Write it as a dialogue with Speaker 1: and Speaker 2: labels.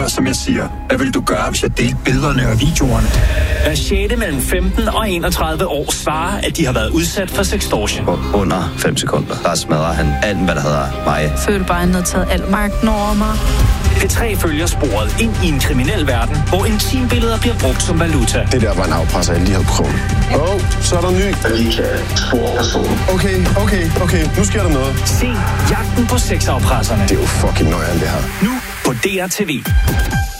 Speaker 1: Gør, som jeg siger. Hvad vil du gøre, hvis jeg delte billederne og videoerne?
Speaker 2: Hver 6. mellem 15 og 31 år svarer, at de har været udsat for sextortion.
Speaker 3: Under 5 sekunder, der smadrer han alt, hvad der hedder mig.
Speaker 4: Føler bare, at han havde taget al magten over mig.
Speaker 2: P3 følger sporet ind i en kriminel verden, hvor intimbilleder bliver brugt som valuta.
Speaker 5: Det der var en afpresser, jeg lige havde prøvet. Så er der ny. Okay. Nu sker der noget.
Speaker 2: Se Jagten på sexafpresserne.
Speaker 5: Det er jo fucking nøjeren, det her.
Speaker 2: Nu på DRTV.